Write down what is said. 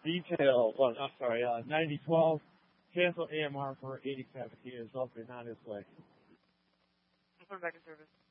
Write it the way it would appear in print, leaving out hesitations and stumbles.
detail, 9012, cancel AMR for 87. He is open on his way. Put him back in service.